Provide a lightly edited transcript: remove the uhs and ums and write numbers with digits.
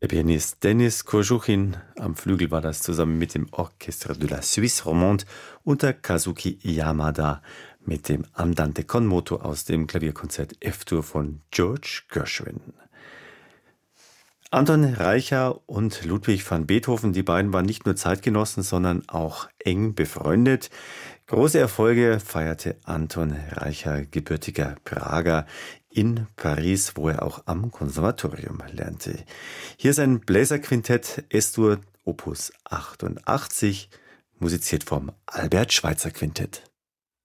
Der Pianist Denis Kojoukhin, am Flügel war das zusammen mit dem Orchestre de la Suisse Romande unter Kazuki Yamada mit dem Andante con moto aus dem Klavierkonzert F-Dur von George Gershwin. Anton Reicha und Ludwig van Beethoven, die beiden waren nicht nur Zeitgenossen, sondern auch eng befreundet. Große Erfolge feierte Anton Reicha, gebürtiger Prager, in Paris, wo er auch am Konservatorium lernte. Hier sein Bläserquintett S-Dur Opus 88, musiziert vom Albert Schweitzer Quintett.